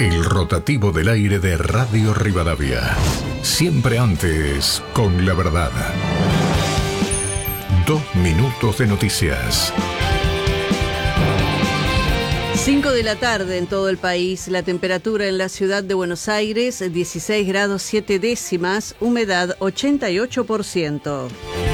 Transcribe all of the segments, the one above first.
El rotativo del aire de Radio Rivadavia. Siempre antes, con la verdad. 2 minutos de noticias. 5 de la tarde en todo el país. La temperatura en la ciudad de Buenos Aires, 16 grados 7 décimas, humedad 88%.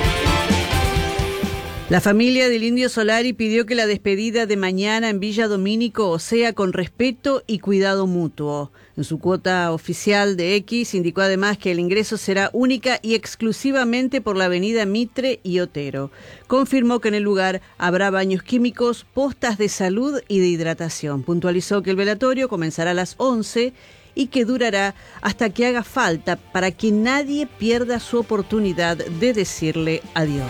La familia del Indio Solari pidió que la despedida de mañana en Villa Domínico sea con respeto y cuidado mutuo. En su cuota oficial de X indicó además que el ingreso será única y exclusivamente por la avenida Mitre y Otero. Confirmó que en el lugar habrá baños químicos, postas de salud y de hidratación. Puntualizó que el velatorio comenzará a las 11 y que durará hasta que haga falta para que nadie pierda su oportunidad de decirle adiós.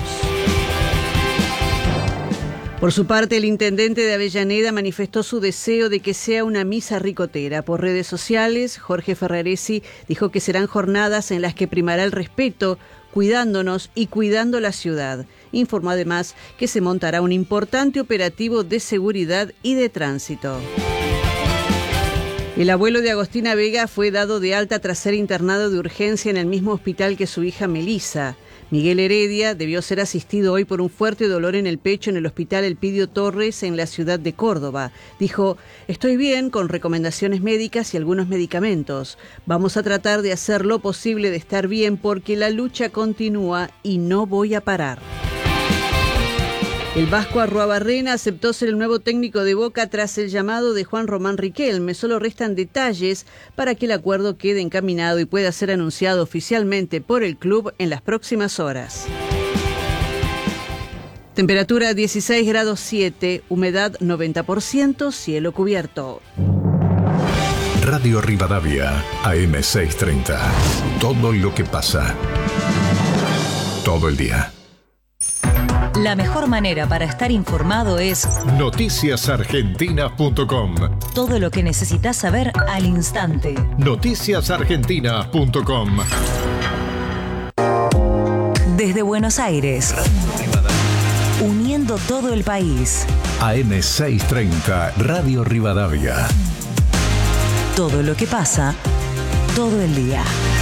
Por su parte, el intendente de Avellaneda manifestó su deseo de que sea una misa ricotera. Por redes sociales, Jorge Ferraresi dijo que serán jornadas en las que primará el respeto, cuidándonos y cuidando la ciudad. Informó además que se montará un importante operativo de seguridad y de tránsito. El abuelo de Agostina Vega fue dado de alta tras ser internado de urgencia en el mismo hospital que su hija Melissa. Miguel Heredia debió ser asistido hoy por un fuerte dolor en el pecho en el hospital Elpidio Torres en la ciudad de Córdoba. Dijo: estoy bien con recomendaciones médicas y algunos medicamentos. Vamos a tratar de hacer lo posible de estar bien porque la lucha continúa y no voy a parar. El vasco Arruabarrena aceptó ser el nuevo técnico de Boca tras el llamado de Juan Román Riquelme. Solo restan detalles para que el acuerdo quede encaminado y pueda ser anunciado oficialmente por el club en las próximas horas. Temperatura 16 grados 7, humedad 90%, cielo cubierto. Radio Rivadavia, AM 630. Todo lo que pasa. Todo el día. La mejor manera para estar informado es noticiasargentinas.com. Todo lo que necesitas saber al instante. Noticiasargentinas.com. Desde Buenos Aires, uniendo todo el país. AM 630, Radio Rivadavia. Todo lo que pasa, todo el día.